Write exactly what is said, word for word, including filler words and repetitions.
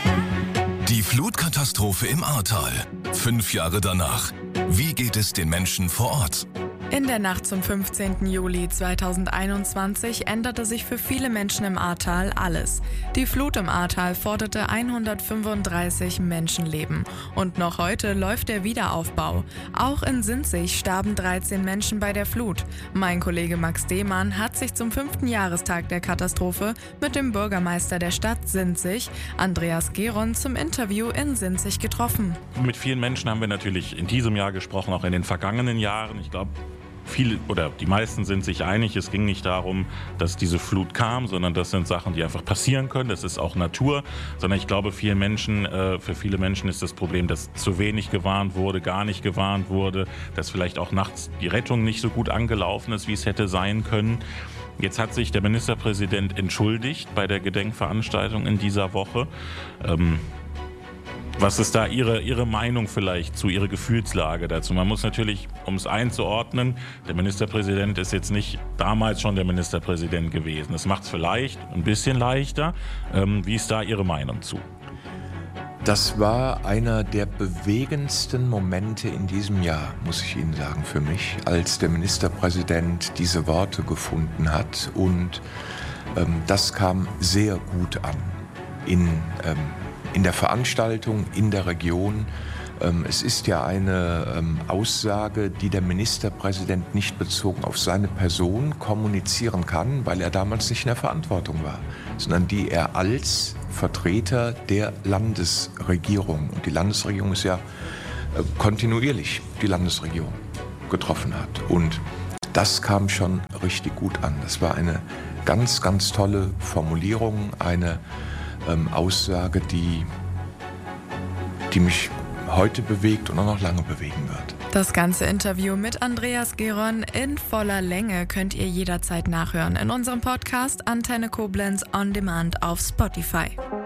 Die Flutkatastrophe im Ahrtal. Fünf Jahre danach. Wie geht es den Menschen vor Ort? In der Nacht zum fünfzehnten Juli zweitausendeinundzwanzig änderte sich für viele Menschen im Ahrtal alles. Die Flut im Ahrtal forderte hundertfünfunddreißig Menschenleben. Und noch heute läuft der Wiederaufbau. Auch in Sinzig starben dreizehn Menschen bei der Flut. Mein Kollege Max Dehmann hat sich zum fünften Jahrestag der Katastrophe mit dem Bürgermeister der Stadt Sinzig, Andreas Geron, zum Interview in Sinzig getroffen. Mit vielen Menschen haben wir natürlich in diesem Jahr gesprochen, auch in den vergangenen Jahren. Ich glaube, Viele oder die meisten sind sich einig, es ging nicht darum, dass diese Flut kam, sondern das sind Sachen, die einfach passieren können. Das ist auch Natur, sondern ich glaube, vielen Menschen, äh, für viele Menschen ist das Problem, dass zu wenig gewarnt wurde, gar nicht gewarnt wurde, dass vielleicht auch nachts die Rettung nicht so gut angelaufen ist, wie es hätte sein können. Jetzt hat sich der Ministerpräsident entschuldigt bei der Gedenkveranstaltung in dieser Woche. Ähm, Was ist da Ihre, Ihre Meinung vielleicht zu, Ihre Gefühlslage dazu? Man muss natürlich, um es einzuordnen, der Ministerpräsident ist jetzt nicht damals schon der Ministerpräsident gewesen. Das macht es vielleicht ein bisschen leichter. Ähm, wie ist da Ihre Meinung zu? Das war einer der bewegendsten Momente in diesem Jahr, muss ich Ihnen sagen, für mich, als der Ministerpräsident diese Worte gefunden hat. Und ähm, das kam sehr gut an in ähm, in der Veranstaltung, in der Region. Es ist ja eine Aussage, die der Ministerpräsident nicht bezogen auf seine Person kommunizieren kann, weil er damals nicht in der Verantwortung war, sondern die er als Vertreter der Landesregierung, und die Landesregierung ist ja kontinuierlich die Landesregierung, getroffen hat. Und das kam schon richtig gut an. Das war eine ganz, ganz tolle Formulierung, eine Ähm, Aussage, die, die mich heute bewegt und auch noch lange bewegen wird. Das ganze Interview mit Andreas Geron in voller Länge könnt ihr jederzeit nachhören in unserem Podcast Antenne Koblenz On Demand auf Spotify.